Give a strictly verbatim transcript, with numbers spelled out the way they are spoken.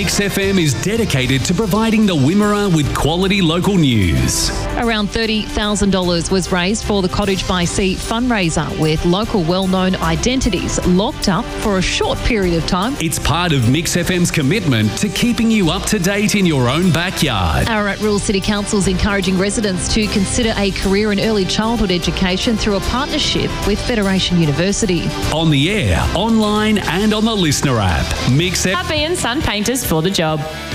Mix F M is dedicated to providing the Wimmera with quality local news. Around thirty thousand dollars was raised for the Cottage by Sea fundraiser, with local well-known identities locked up for a short period of time. It's part of Mix F M's commitment to keeping you up to date in your own backyard. Ararat Rural City Council is encouraging residents to consider a career in early childhood education through a partnership with Federation University. On the air, online and on the Listener app. Mix F M. Happy and Sun Painters for the job.